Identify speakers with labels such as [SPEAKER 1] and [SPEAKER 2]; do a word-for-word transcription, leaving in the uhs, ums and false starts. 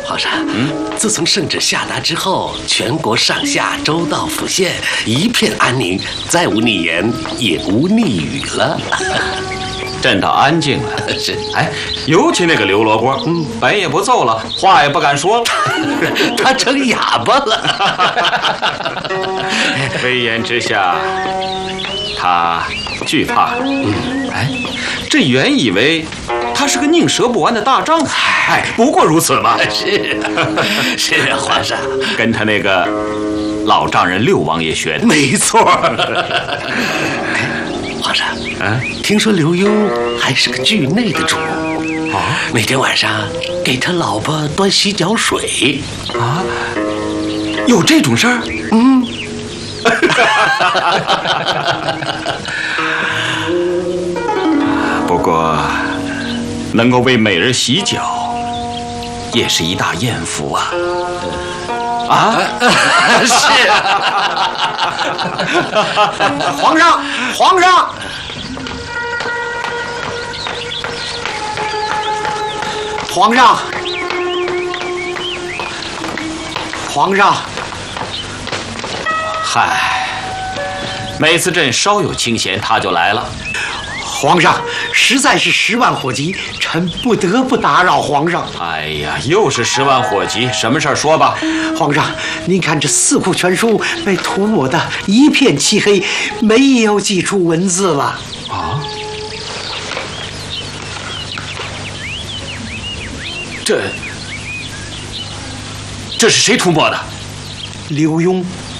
[SPEAKER 1] 皇上，嗯，自从圣旨下达之后，全国上下、州道府县一片安宁，再无逆言，也无逆语了。
[SPEAKER 2] 朕倒安静了。
[SPEAKER 1] 是，
[SPEAKER 2] 哎，尤其那个刘罗锅，嗯，本也不奏了，话也不敢说了，
[SPEAKER 1] 他成哑巴了。
[SPEAKER 2] 威严之下，他惧怕。嗯，哎，朕原以为他是个宁折不弯的大丈夫，哎，不过如此嘛。
[SPEAKER 1] 是啊，是啊，皇上，
[SPEAKER 2] 跟他那个老丈人六王爷学的。
[SPEAKER 1] 没错。皇上，啊，听说刘墉还是个惧内的主啊，每天晚上给他老婆端洗脚水
[SPEAKER 2] 啊，有这种事儿？
[SPEAKER 1] 嗯。
[SPEAKER 2] 不过，能够为美人洗脚，也是一大艳福啊！啊，
[SPEAKER 1] 是啊。
[SPEAKER 3] 皇上，皇上，皇上，皇上。
[SPEAKER 2] 嗨，每次朕稍有清闲，他就来了。
[SPEAKER 3] 皇上，实在是十万火急，臣不得不打扰皇上。
[SPEAKER 2] 哎呀，又是十万火急，什么事儿说吧。
[SPEAKER 3] 皇上，您看这四库全书被涂抹得一片漆黑，没有几处文字了。
[SPEAKER 2] 啊？这这是谁涂抹的？
[SPEAKER 3] 刘墉。